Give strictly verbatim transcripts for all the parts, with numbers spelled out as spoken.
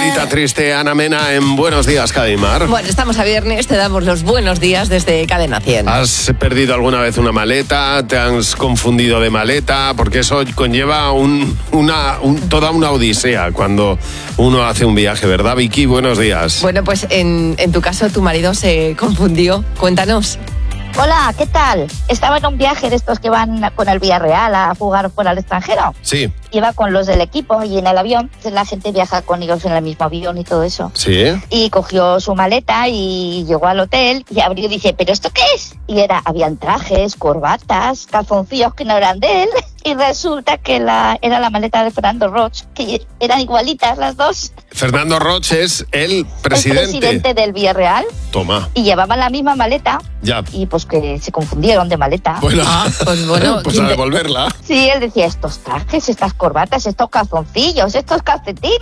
carita triste, Ana Mena, en Buenos Días, Cadimar. Bueno, estamos a viernes, te damos los buenos días desde Cadena cien. ¿Has perdido alguna vez una maleta? ¿Te has confundido de maleta? Porque eso conlleva un, una, un, toda una odisea cuando uno hace un viaje, ¿verdad, Vicky? Buenos días. Bueno, pues en, en tu caso tu marido se confundió. Cuéntanos. Hola, ¿qué tal? Estaba en un viaje de estos que van con el Villarreal a jugar fuera al extranjero. Sí. Iba con los del equipo y en el avión, la gente viaja con ellos en el mismo avión y todo eso. Sí. Y cogió su maleta y llegó al hotel y abrió y dice, ¿pero esto qué es? Y era, habían trajes, corbatas, calzoncillos que no eran de él. Y resulta que la, era la maleta de Fernando Roig, que eran igualitas las dos. Fernando Roig es el presidente. El presidente del Villarreal. Toma. Y llevaban la misma maleta. Ya. Y pues que se confundieron de maleta. Bueno, ah, pues bueno. pues a devolverla. Sí, él decía, estos trajes, estas corbatas, estos calzoncillos, estos calcetines.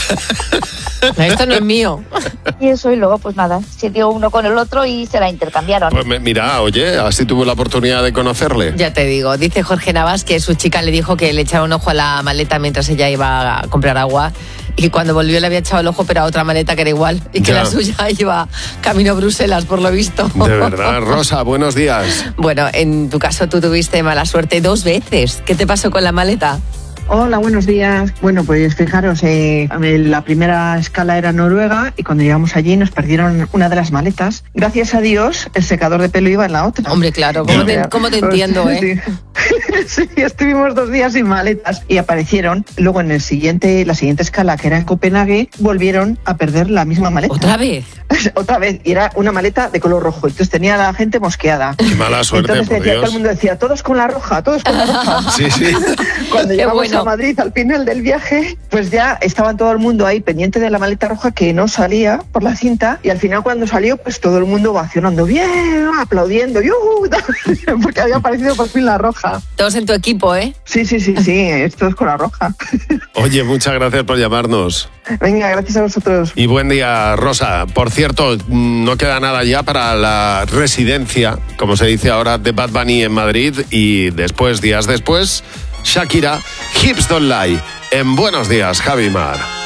Esto no es mío. Y eso, y luego pues nada, se dio uno con el otro y se la intercambiaron. Pues me, mira, oye, así tuve la oportunidad de conocerle. Ya te digo, dice Jorge Navas que su chica le dijo que le echara un ojo a la maleta mientras ella iba a comprar agua y cuando volvió le había echado el ojo pero a otra maleta que era igual y que ya. La suya iba camino a Bruselas, por lo visto. De verdad, Rosa, buenos días. Bueno, en tu caso tú tuviste mala suerte dos veces. ¿Qué te pasó con la maleta? Hola, buenos días. Bueno, pues fijaros, eh, la primera escala era Noruega y cuando llegamos allí nos perdieron una de las maletas. Gracias a Dios, el secador de pelo iba en la otra. Hombre, claro, ¿cómo te, cómo te entiendo, eh? Sí. Sí, estuvimos dos días sin maletas y aparecieron. Luego en el siguiente, la siguiente escala, que era en Copenhague, volvieron a perder la misma maleta. ¿Otra vez? Otra vez, y era una maleta de color rojo. Entonces tenía a la gente mosqueada. Qué mala suerte, Entonces por decía, Dios. todo el mundo decía, todos con la roja, todos con la roja. Sí, sí. Cuando Qué llegamos bueno. a Madrid al final del viaje, pues ya estaban todo el mundo ahí pendiente de la maleta roja que no salía por la cinta y al final cuando salió, pues todo el mundo ovacionando, bien, aplaudiendo, ¡yuhu! Porque había aparecido por fin la roja. Todos en tu equipo, ¿eh? Sí, sí, sí, sí, esto es con la roja. Oye, muchas gracias por llamarnos. Venga, gracias a vosotros. Y buen día, Rosa. Por cierto, no queda nada ya para la residencia, como se dice ahora, de Bad Bunny en Madrid. Y después, días después, Shakira, Hips Don't Lie. En Buenos Días, Javi Mar.